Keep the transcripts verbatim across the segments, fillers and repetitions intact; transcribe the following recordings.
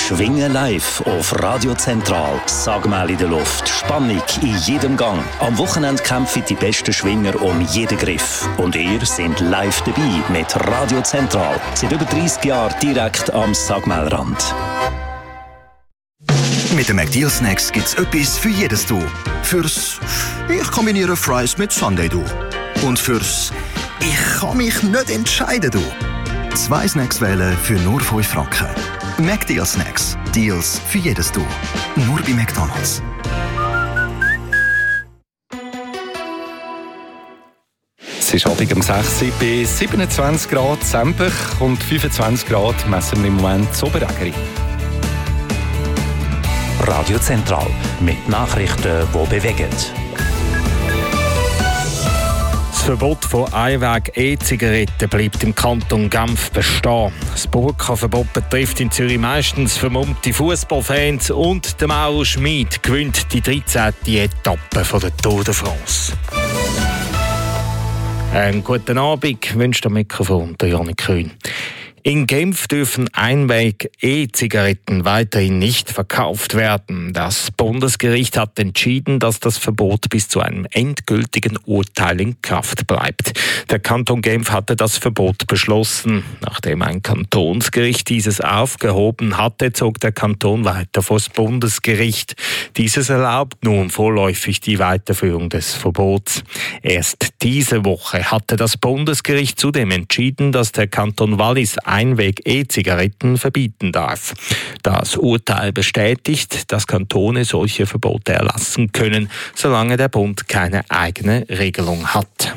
Schwingen live auf Radio Zentral. Sag mal in der Luft. Spannung in jedem Gang. Am Wochenende kämpfen die besten Schwinger um jeden Griff. Und ihr seid live dabei mit Radio Zentral. Seit über dreissig Jahren direkt am Sagmalrand. Mit den McDeal Snacks gibt's etwas für jedes Du. Fürs «Ich kombiniere Fries mit Sundae Du». Und fürs «Ich kann mich nicht entscheiden Du». Zwei Snacks wählen für nur fünf Franken. McDeal Snacks. Deals für jedes Du. Nur bei McDonald's. Es ist Abend um sechs Uhr bei siebenundzwanzig Grad Sempach und fünfundzwanzig Grad messen wir im Moment zu Oberägeri. Radio Zentral mit Nachrichten, die bewegen. Das Verbot von Einweg-E-Zigaretten bleibt im Kanton Genf bestehen. Das Burka-Verbot betrifft in Zürich meistens vermummte Fußballfans und der Mauro Schmid gewinnt die dreizehnte Etappe von der Tour de France. Einen guten Abend wünscht am Mikrofon der Janik Kühn. In Genf dürfen Einweg-E-Zigaretten weiterhin nicht verkauft werden. Das Bundesgericht hat entschieden, dass das Verbot bis zu einem endgültigen Urteil in Kraft bleibt. Der Kanton Genf hatte das Verbot beschlossen. Nachdem ein Kantonsgericht dieses aufgehoben hatte, zog der Kanton weiter vor das Bundesgericht. Dieses erlaubt nun vorläufig die Weiterführung des Verbots. Erst diese Woche hatte das Bundesgericht zudem entschieden, dass der Kanton Wallis Einweg-E-Zigaretten verbieten darf. Das Urteil bestätigt, dass Kantone solche Verbote erlassen können, solange der Bund keine eigene Regelung hat.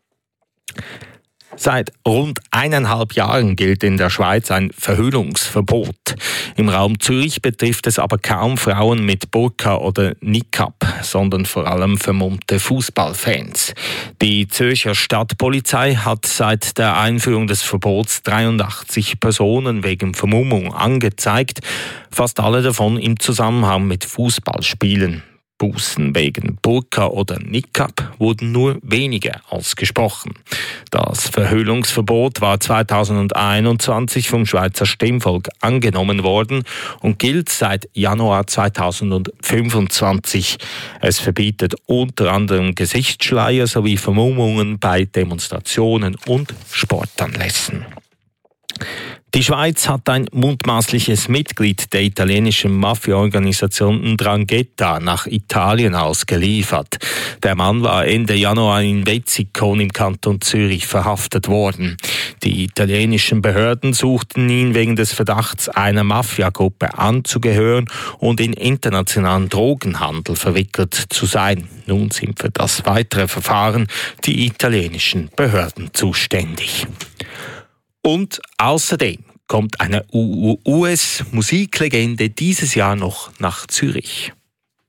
Seit rund eineinhalb Jahren gilt in der Schweiz ein Verhüllungsverbot. Im Raum Zürich betrifft es aber kaum Frauen mit Burka oder Niqab, sondern vor allem vermummte Fußballfans. Die Zürcher Stadtpolizei hat seit der Einführung des Verbots dreiundachtzig Personen wegen Vermummung angezeigt, fast alle davon im Zusammenhang mit Fußballspielen. Bußen wegen Burka oder Niqab wurden nur wenige ausgesprochen. Das Verhüllungsverbot war zweitausendeinundzwanzig vom Schweizer Stimmvolk angenommen worden und gilt seit Januar zweitausendfünfundzwanzig. Es verbietet unter anderem Gesichtsschleier sowie Vermummungen bei Demonstrationen und Sportanlässen. Die Schweiz hat ein mutmaßliches Mitglied der italienischen Mafia-Organisation Ndrangheta nach Italien ausgeliefert. Der Mann war Ende Januar in Wetzikon im Kanton Zürich verhaftet worden. Die italienischen Behörden suchten ihn wegen des Verdachts, einer Mafia-Gruppe anzugehören und in internationalen Drogenhandel verwickelt zu sein. Nun sind für das weitere Verfahren die italienischen Behörden zuständig. Und außerdem kommt eine U S-Musiklegende dieses Jahr noch nach Zürich.